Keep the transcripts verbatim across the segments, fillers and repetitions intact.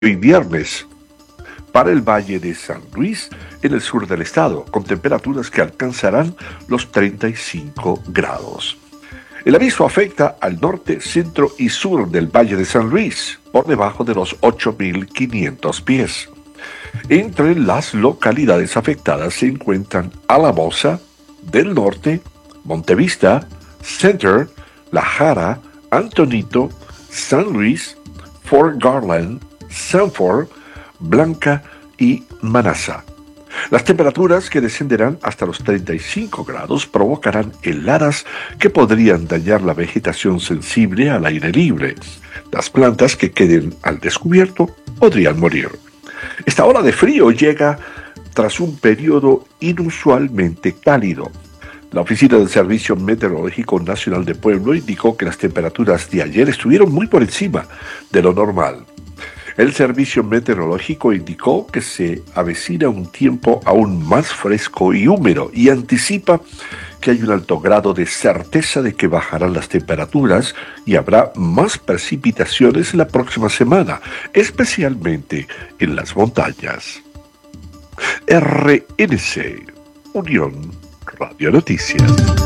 y viernes para el Valle de San Luis, en el sur del estado, con temperaturas que alcanzarán los treinta y cinco grados. El aviso afecta al norte, centro y sur del Valle de San Luis, por debajo de los ocho mil quinientos pies. Entre las localidades afectadas se encuentran Alamosa, del Norte, Montevista, Center, La Jara, Antonito, San Luis, Fort Garland, Sanford, Blanca y Manassa. Las temperaturas que descenderán hasta los treinta y cinco grados provocarán heladas que podrían dañar la vegetación sensible al aire libre. Las plantas que queden al descubierto podrían morir. Esta ola de frío llega tras un periodo inusualmente cálido. La Oficina del Servicio Meteorológico Nacional de Pueblo indicó que las temperaturas de ayer estuvieron muy por encima de lo normal. El Servicio Meteorológico indicó que se avecina un tiempo aún más fresco y húmedo y anticipa que hay un alto grado de certeza de que bajarán las temperaturas y habrá más precipitaciones la próxima semana, especialmente en las montañas. R N C, Unión Radio Noticias.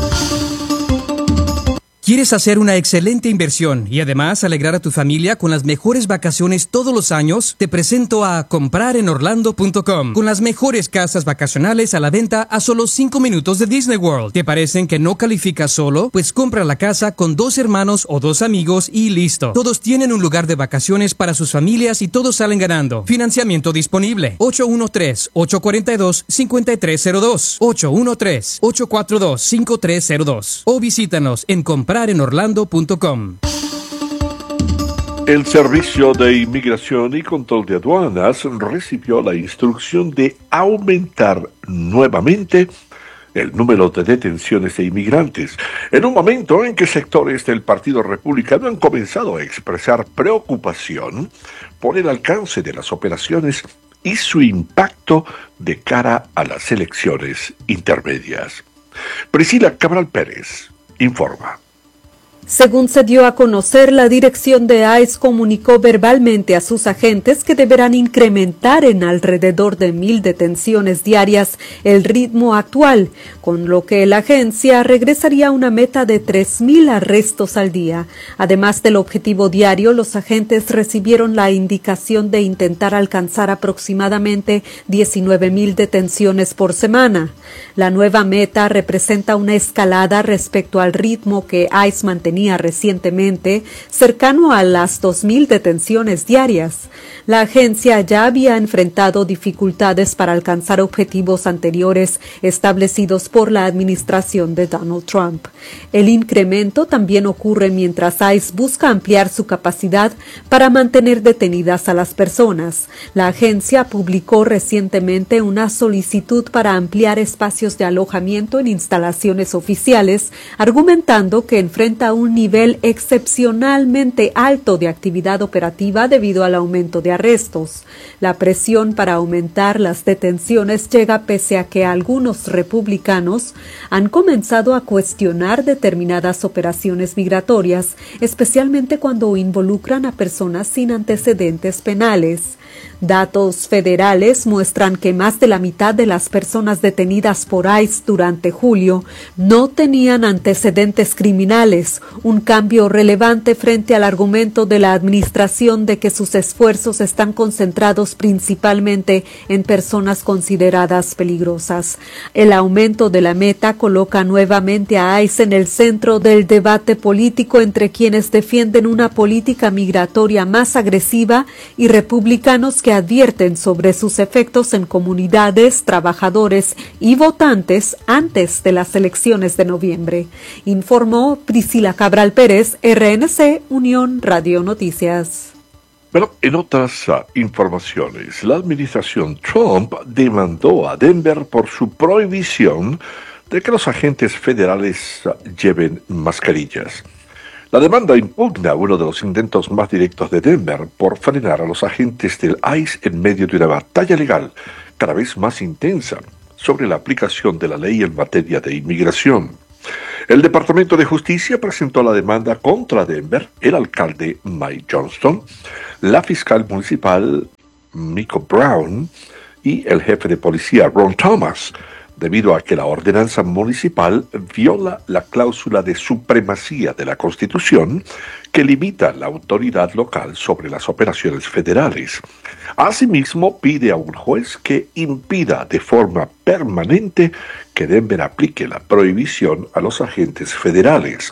¿Quieres hacer una excelente inversión y además alegrar a tu familia con las mejores vacaciones todos los años? Te presento a comprar en orlando punto com, con las mejores casas vacacionales a la venta a solo cinco minutos de Disney World. ¿Te parecen que no calificas solo? Pues compra la casa con dos hermanos o dos amigos y listo. Todos tienen un lugar de vacaciones para sus familias y todos salen ganando. Financiamiento disponible. ocho uno tres, ocho cuatro dos, cinco tres cero dos. ocho uno tres, ocho cuatro dos, cinco tres cero dos. O visítanos en comprar en orlando punto com. El Servicio de Inmigración y Control de Aduanas recibió la instrucción de aumentar nuevamente el número de detenciones de inmigrantes, en un momento en que sectores del Partido Republicano han comenzado a expresar preocupación por el alcance de las operaciones y su impacto de cara a las elecciones intermedias. Priscila Cabral Pérez informa. Según se dio a conocer, la dirección de ICE comunicó verbalmente a sus agentes que deberán incrementar en alrededor de mil detenciones diarias el ritmo actual, con lo que la agencia regresaría a una meta de tres mil arrestos al día. Además del objetivo diario, los agentes recibieron la indicación de intentar alcanzar aproximadamente diecinueve mil detenciones por semana. La nueva meta representa una escalada respecto al ritmo que ICE mantenía recientemente, cercano a las dos mil detenciones diarias. La agencia ya había enfrentado dificultades para alcanzar objetivos anteriores establecidos por la administración de Donald Trump. El incremento también ocurre mientras ICE busca ampliar su capacidad para mantener detenidas a las personas. La agencia publicó recientemente una solicitud para ampliar espacios de alojamiento en instalaciones oficiales, argumentando que enfrenta un nivel excepcionalmente alto de actividad operativa debido al aumento de arrestos. La presión para aumentar las detenciones llega pese a que algunos republicanos han comenzado a cuestionar determinadas operaciones migratorias, especialmente cuando involucran a personas sin antecedentes penales. Datos federales muestran que más de la mitad de las personas detenidas por ICE durante julio no tenían antecedentes criminales, un cambio relevante frente al argumento de la administración de que sus esfuerzos están concentrados principalmente en personas consideradas peligrosas. El aumento de la meta coloca nuevamente a ICE en el centro del debate político entre quienes defienden una política migratoria más agresiva y republicanos que advierten sobre sus efectos en comunidades, trabajadores y votantes antes de las elecciones de noviembre. Informó Priscila Cabral Pérez, R N C, Unión Radio Noticias. Pero en otras uh, informaciones, la administración Trump demandó a Denver por su prohibición de que los agentes federales uh, lleven mascarillas. La demanda impugna uno de los intentos más directos de Denver por frenar a los agentes del ICE en medio de una batalla legal cada vez más intensa sobre la aplicación de la ley en materia de inmigración. El Departamento de Justicia presentó la demanda contra Denver, el alcalde Mike Johnston, la fiscal municipal Miko Brown y el jefe de policía Ron Thomas, debido a que la ordenanza municipal viola la cláusula de supremacía de la Constitución que limita la autoridad local sobre las operaciones federales. Asimismo, pide a un juez que impida de forma permanente que Denver aplique la prohibición a los agentes federales.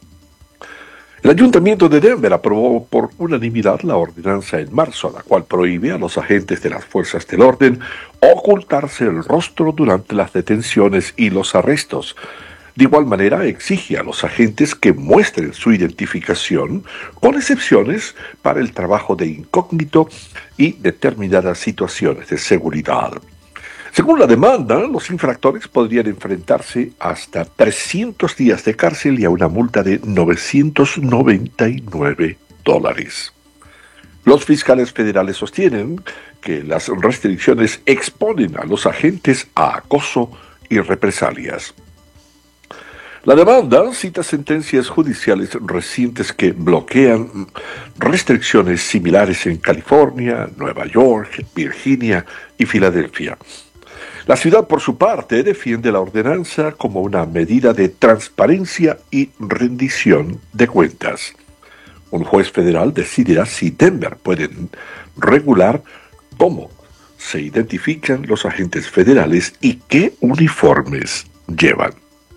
El Ayuntamiento de Denver aprobó por unanimidad la ordenanza en marzo, la cual prohíbe a los agentes de las fuerzas del orden ocultarse el rostro durante las detenciones y los arrestos. De igual manera, exige a los agentes que muestren su identificación, con excepciones para el trabajo de incógnito y determinadas situaciones de seguridad. Según la demanda, los infractores podrían enfrentarse hasta trescientos días de cárcel y a una multa de novecientos noventa y nueve dólares. Los fiscales federales sostienen que las restricciones exponen a los agentes a acoso y represalias. La demanda cita sentencias judiciales recientes que bloquean restricciones similares en California, Nueva York, Virginia y Filadelfia. La ciudad, por su parte, defiende la ordenanza como una medida de transparencia y rendición de cuentas. Un juez federal decidirá si Denver puede regular cómo se identifican los agentes federales y qué uniformes llevan.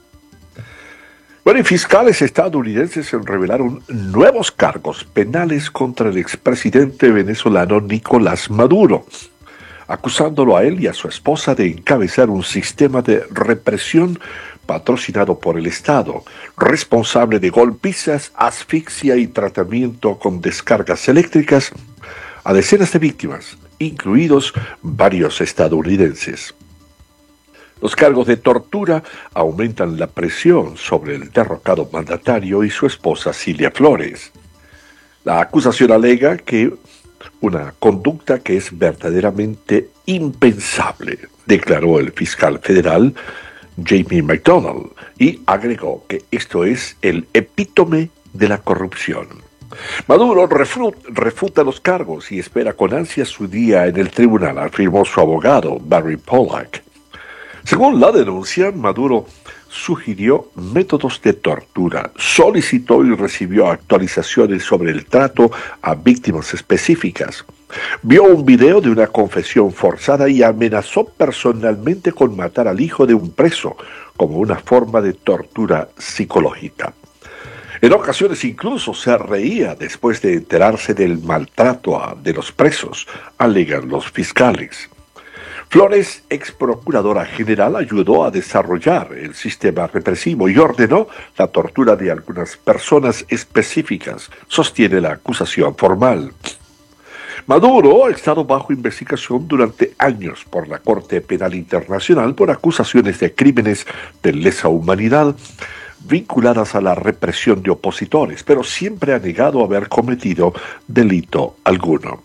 Bueno, y fiscales estadounidenses revelaron nuevos cargos penales contra el expresidente venezolano Nicolás Maduro, acusándolo a él y a su esposa de encabezar un sistema de represión patrocinado por el Estado, responsable de golpizas, asfixia y tratamiento con descargas eléctricas a decenas de víctimas, incluidos varios estadounidenses. Los cargos de tortura aumentan la presión sobre el derrocado mandatario y su esposa Cilia Flores. La acusación alega que una conducta que es verdaderamente impensable, declaró el fiscal federal Jamie McDonald, y agregó que esto es el epítome de la corrupción. Maduro refuta los cargos y espera con ansia su día en el tribunal, afirmó su abogado Barry Pollack. Según la denuncia, Maduro sugirió métodos de tortura, solicitó y recibió actualizaciones sobre el trato a víctimas específicas, vio un video de una confesión forzada y amenazó personalmente con matar al hijo de un preso como una forma de tortura psicológica. En ocasiones incluso se reía después de enterarse del maltrato a, de los presos, alegan los fiscales. Flores, ex procuradora general, ayudó a desarrollar el sistema represivo y ordenó la tortura de algunas personas específicas, sostiene la acusación formal. Maduro ha estado bajo investigación durante años por la Corte Penal Internacional por acusaciones de crímenes de lesa humanidad vinculadas a la represión de opositores, pero siempre ha negado haber cometido delito alguno.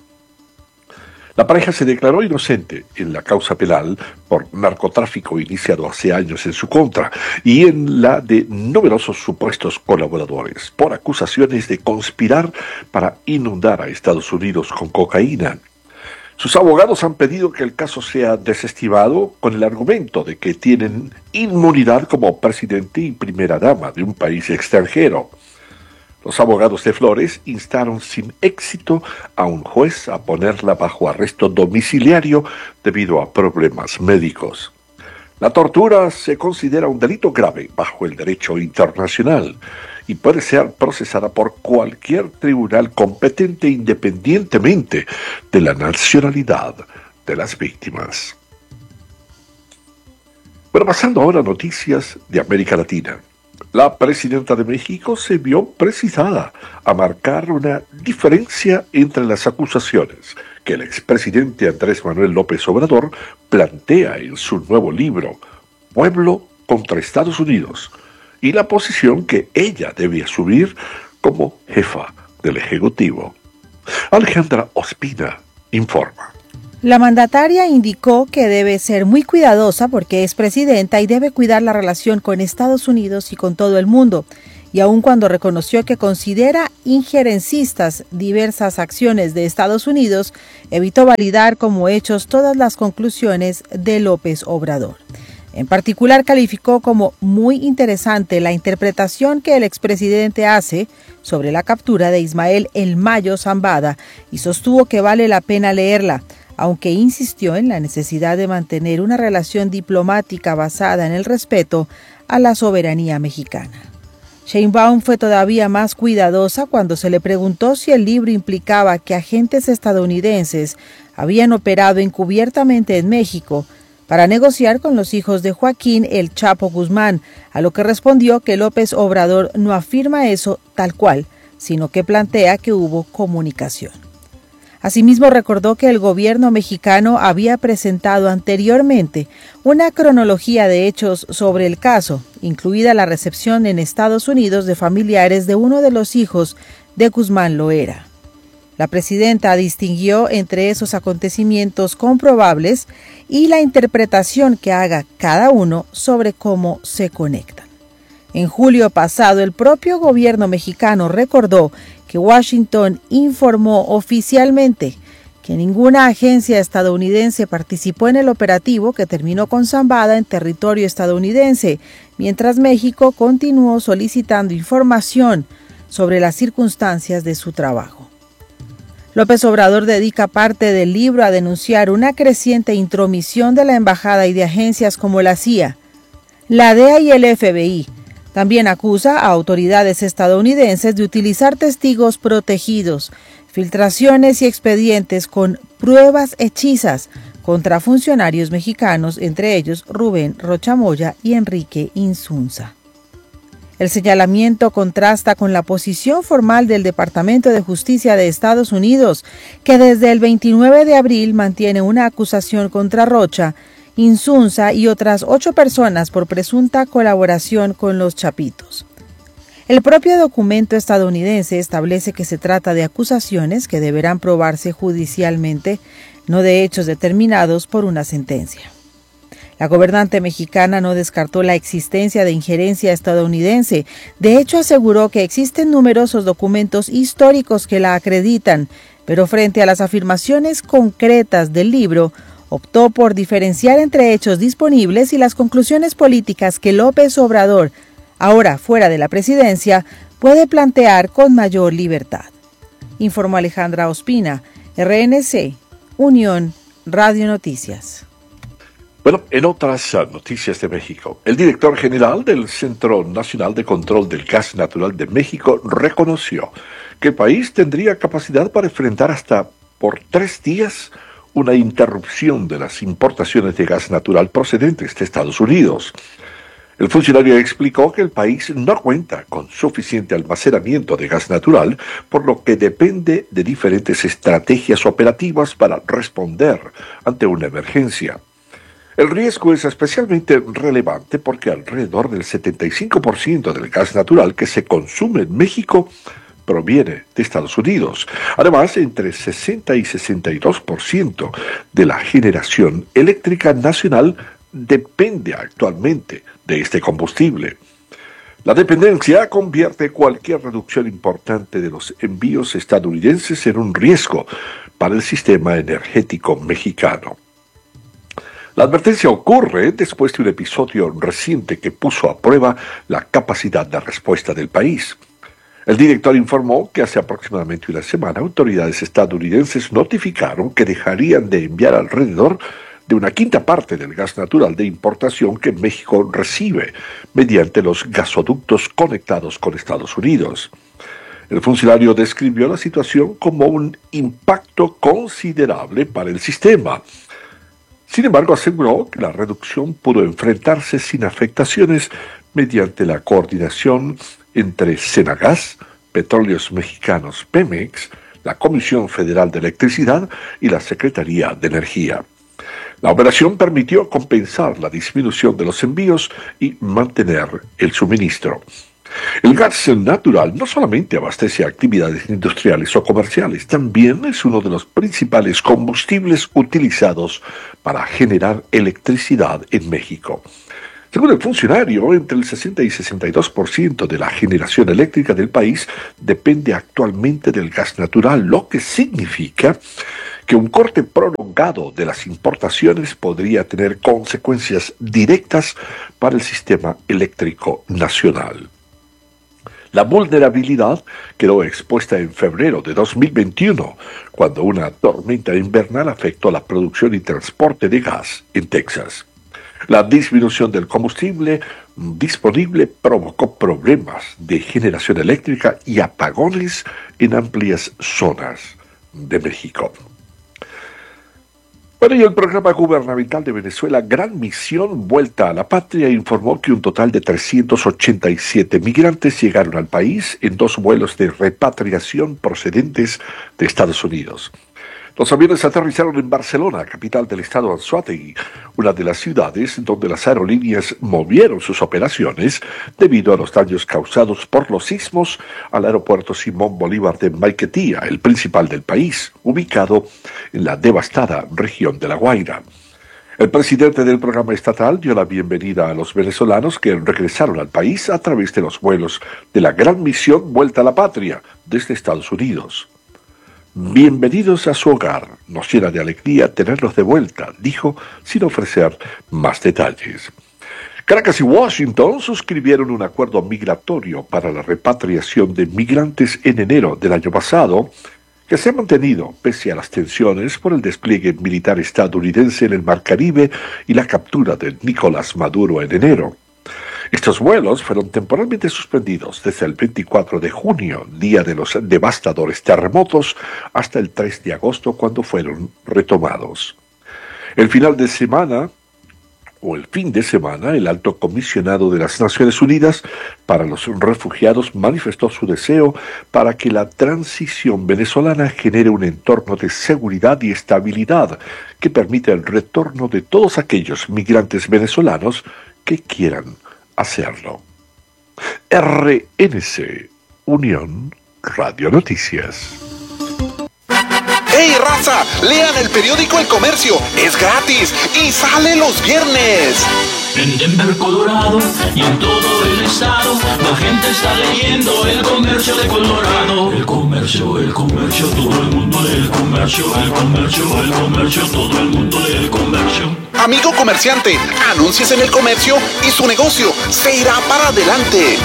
La pareja se declaró inocente en la causa penal por narcotráfico iniciado hace años en su contra y en la de numerosos supuestos colaboradores por acusaciones de conspirar para inundar a Estados Unidos con cocaína. Sus abogados han pedido que el caso sea desestimado con el argumento de que tienen inmunidad como presidente y primera dama de un país extranjero. Los abogados de Flores instaron sin éxito a un juez a ponerla bajo arresto domiciliario debido a problemas médicos. La tortura se considera un delito grave bajo el derecho internacional y puede ser procesada por cualquier tribunal competente independientemente de la nacionalidad de las víctimas. Bueno, pasando ahora a noticias de América Latina. La presidenta de México se vio precisada a marcar una diferencia entre las acusaciones que el expresidente Andrés Manuel López Obrador plantea en su nuevo libro, Pueblo contra Estados Unidos, y la posición que ella debe asumir como jefa del Ejecutivo. Alejandra Ospina informa. La mandataria indicó que debe ser muy cuidadosa porque es presidenta y debe cuidar la relación con Estados Unidos y con todo el mundo. Y aun cuando reconoció que considera injerencistas diversas acciones de Estados Unidos, evitó validar como hechos todas las conclusiones de López Obrador. En particular, calificó como muy interesante la interpretación que el expresidente hace sobre la captura de Ismael El Mayo Zambada y sostuvo que vale la pena leerla, aunque insistió en la necesidad de mantener una relación diplomática basada en el respeto a la soberanía mexicana. Sheinbaum fue todavía más cuidadosa cuando se le preguntó si el libro implicaba que agentes estadounidenses habían operado encubiertamente en México para negociar con los hijos de Joaquín El Chapo Guzmán, a lo que respondió que López Obrador no afirma eso tal cual, sino que plantea que hubo comunicación. Asimismo, recordó que el gobierno mexicano había presentado anteriormente una cronología de hechos sobre el caso, incluida la recepción en Estados Unidos de familiares de uno de los hijos de Guzmán Loera. La presidenta distinguió entre esos acontecimientos comprobables y la interpretación que haga cada uno sobre cómo se conectan. En julio pasado, el propio gobierno mexicano recordó que Washington informó oficialmente que ninguna agencia estadounidense participó en el operativo que terminó con Zambada en territorio estadounidense, mientras México continuó solicitando información sobre las circunstancias de su trabajo. López Obrador dedica parte del libro a denunciar una creciente intromisión de la embajada y de agencias como la C I A, la D E A y el F B I. También acusa a autoridades estadounidenses de utilizar testigos protegidos, filtraciones y expedientes con pruebas hechizas contra funcionarios mexicanos, entre ellos Rubén Rocha Moya y Enrique Insunza. El señalamiento contrasta con la posición formal del Departamento de Justicia de Estados Unidos, que desde el veintinueve de abril mantiene una acusación contra Rocha, Insunza y otras ocho personas por presunta colaboración con los Chapitos. El propio documento estadounidense establece que se trata de acusaciones que deberán probarse judicialmente, no de hechos determinados por una sentencia. La gobernante mexicana no descartó la existencia de injerencia estadounidense. De hecho, aseguró que existen numerosos documentos históricos que la acreditan, pero frente a las afirmaciones concretas del libro, optó por diferenciar entre hechos disponibles y las conclusiones políticas que López Obrador, ahora fuera de la presidencia, puede plantear con mayor libertad. Informó Alejandra Ospina, R N C, Unión Radio Noticias. Bueno, en otras noticias de México, el director general del Centro Nacional de Control del Gas Natural de México reconoció que el país tendría capacidad para enfrentar hasta por tres días una interrupción de las importaciones de gas natural procedentes de Estados Unidos. El funcionario explicó que el país no cuenta con suficiente almacenamiento de gas natural, por lo que depende de diferentes estrategias operativas para responder ante una emergencia. El riesgo es especialmente relevante porque alrededor del setenta y cinco por ciento del gas natural que se consume en México proviene de Estados Unidos. Además, entre sesenta y sesenta y dos por ciento de la generación eléctrica nacional depende actualmente de este combustible. La dependencia convierte cualquier reducción importante de los envíos estadounidenses en un riesgo para el sistema energético mexicano. La advertencia ocurre después de un episodio reciente que puso a prueba la capacidad de respuesta del país. El director informó que hace aproximadamente una semana autoridades estadounidenses notificaron que dejarían de enviar alrededor de una quinta parte del gas natural de importación que México recibe mediante los gasoductos conectados con Estados Unidos. El funcionario describió la situación como un impacto considerable para el sistema. Sin embargo, aseguró que la reducción pudo enfrentarse sin afectaciones mediante la coordinación entre Senagas, Petróleos Mexicanos Pemex, la Comisión Federal de Electricidad y la Secretaría de Energía. La operación permitió compensar la disminución de los envíos y mantener el suministro. El gas natural no solamente abastece actividades industriales o comerciales, también es uno de los principales combustibles utilizados para generar electricidad en México. Según el funcionario, entre el sesenta y sesenta y dos por ciento de la generación eléctrica del país depende actualmente del gas natural, lo que significa que un corte prolongado de las importaciones podría tener consecuencias directas para el sistema eléctrico nacional. La vulnerabilidad quedó expuesta en febrero de dos mil veintiuno, cuando una tormenta invernal afectó la producción y transporte de gas en Texas. La disminución del combustible disponible provocó problemas de generación eléctrica y apagones en amplias zonas de México. Bueno, y el programa gubernamental de Venezuela, Gran Misión Vuelta a la Patria, informó que un total de trescientos ochenta y siete migrantes llegaron al país en dos vuelos de repatriación procedentes de Estados Unidos. Los aviones aterrizaron en Barcelona, capital del estado Anzoátegui, una de las ciudades donde las aerolíneas movieron sus operaciones debido a los daños causados por los sismos al aeropuerto Simón Bolívar de Maiquetía, el principal del país, ubicado en la devastada región de La Guaira. El presidente del programa estatal dio la bienvenida a los venezolanos que regresaron al país a través de los vuelos de la Gran Misión Vuelta a la Patria desde Estados Unidos. Bienvenidos a su hogar, nos llena de alegría tenerlos de vuelta, dijo, sin ofrecer más detalles. Caracas y Washington suscribieron un acuerdo migratorio para la repatriación de migrantes en enero del año pasado, que se ha mantenido pese a las tensiones por el despliegue militar estadounidense en el Mar Caribe y la captura de Nicolás Maduro en enero. Estos vuelos fueron temporalmente suspendidos desde el veinticuatro de junio, día de los devastadores terremotos, hasta el tres de agosto, cuando fueron retomados. El final de semana, o el fin de semana, el alto comisionado de las Naciones Unidas para los refugiados manifestó su deseo para que la transición venezolana genere un entorno de seguridad y estabilidad que permita el retorno de todos aquellos migrantes venezolanos que quieran hacerlo. R N C, Unión Radio Noticias. ¡Hey, raza! Lean el periódico El Comercio. Es gratis y sale los viernes. En Denver, Colorado y en todo el estado, la gente está leyendo El Comercio de Colorado. El comercio, el comercio, todo el mundo lee El Comercio. El comercio, el comercio, todo el mundo lee El Comercio. Amigo comerciante, anuncies en El Comercio y su negocio se irá para adelante.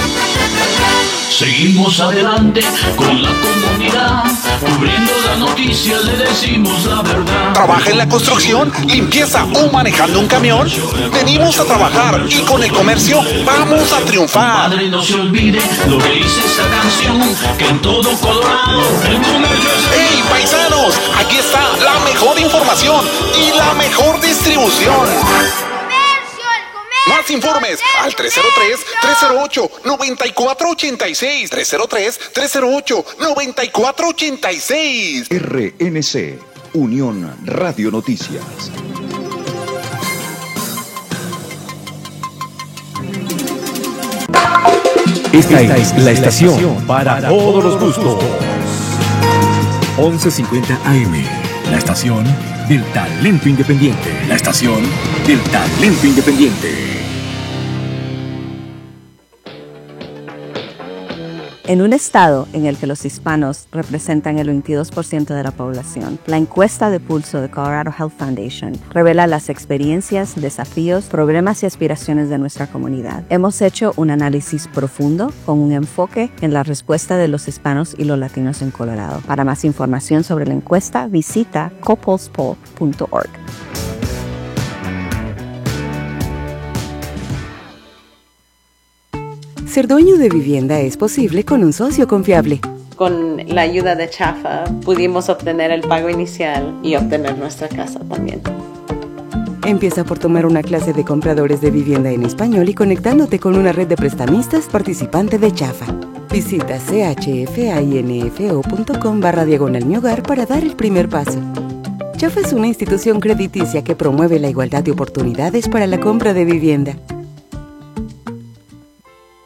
Seguimos adelante con la comunidad, cubriendo las noticias, le decimos la verdad. ¿Trabaja en la construcción, limpieza o manejando un camión? Venimos a trabajar y con El Comercio vamos a triunfar. Padre, no se olvide lo que dice esta canción, que en todo Colorado El Comercio es el... ¡Hey, paisanos! Aquí está la mejor información y la mejor distribución. Más informes al tres cero tres, tres cero ocho, nueve cuatro ocho seis, tres cero tres, tres cero ocho, nueve cuatro ocho seis. R N C, Unión Radio Noticias. Esta es la estación para todos los gustos. once cincuenta A M, la estación del talento independiente. La estación del talento independiente. En un estado en el que los hispanos representan el veintidós por ciento de la población, la encuesta de pulso de Colorado Health Foundation revela las experiencias, desafíos, problemas y aspiraciones de nuestra comunidad. Hemos hecho un análisis profundo con un enfoque en la respuesta de los hispanos y los latinos en Colorado. Para más información sobre la encuesta, visita copulsepoll punto org. Ser dueño de vivienda es posible con un socio confiable. Con la ayuda de Chafa pudimos obtener el pago inicial y obtener nuestra casa también. Empieza por tomar una clase de compradores de vivienda en español y conectándote con una red de prestamistas participante de Chafa. Visita chfainfo punto com barra diagonal mi hogar para dar el primer paso. Chafa es una institución crediticia que promueve la igualdad de oportunidades para la compra de vivienda.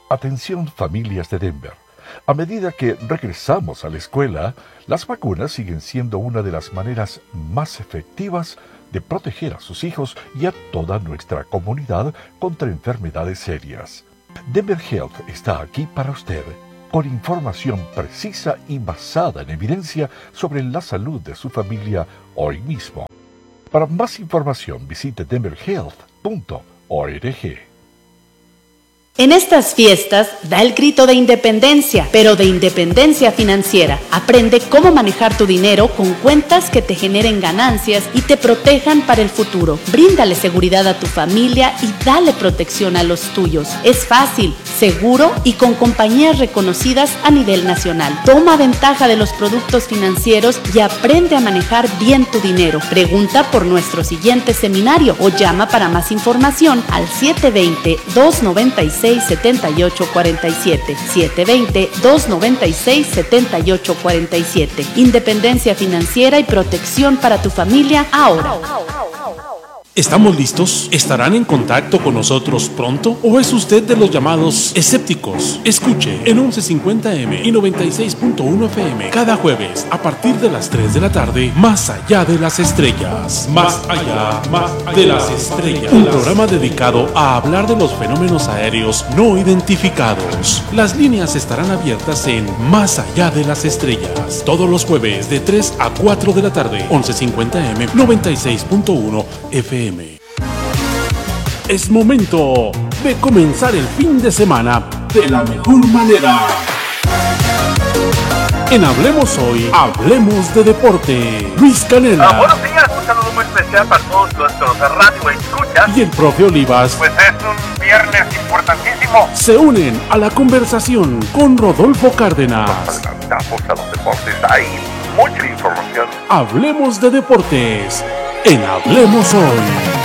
Atención familias de Denver. A medida que regresamos a la escuela, las vacunas siguen siendo una de las maneras más efectivas de proteger a sus hijos y a toda nuestra comunidad contra enfermedades serias. Denver Health está aquí para usted, con información precisa y basada en evidencia sobre la salud de su familia hoy mismo. Para más información visite denver health punto org. En estas fiestas, da el grito de independencia, pero de independencia financiera. Aprende cómo manejar tu dinero con cuentas que te generen ganancias y te protejan para el futuro. Bríndale seguridad a tu familia y dale protección a los tuyos. Es fácil, seguro y con compañías reconocidas a nivel nacional. Toma ventaja de los productos financieros y aprende a manejar bien tu dinero. Pregunta por nuestro siguiente seminario o llama para más información al siete dos cero, dos nueve seis, siete ocho cuatro siete, siete dos cero, dos nueve seis, siete ocho cuatro siete. Independencia financiera y protección para tu familia ahora. ¿Estamos listos? ¿Estarán en contacto con nosotros pronto? ¿O es usted de los llamados escépticos? Escuche en once cincuenta eme y noventa y seis punto uno efe eme cada jueves a partir de las tres de la tarde, Más allá de las estrellas. Más allá, más de las estrellas. Un programa dedicado a hablar de los fenómenos aéreos no identificados. Las líneas estarán abiertas en Más allá de las estrellas. Todos los jueves de tres a cuatro de la tarde, once cincuenta eme, noventa y seis punto uno efe eme. Es momento de comenzar el fin de semana de la mejor manera. En Hablemos Hoy, hablemos de deporte. Luis Canela. Ah, buenos días, un saludo muy especial para todos nuestros radio escuchas. Y el profe Olivas. Pues es un viernes importantísimo. Se unen a la conversación con Rodolfo Cárdenas. Nos adelantamos a los deportes, hay mucha información. Hablemos de deportes en Hablemos Hoy.